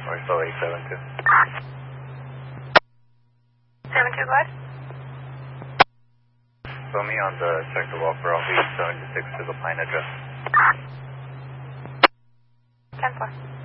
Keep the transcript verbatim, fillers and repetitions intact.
We're still eight seven two. seven two, go ahead. Put me on the check the wall for Alpha eight seven six to the Pine address. ten four.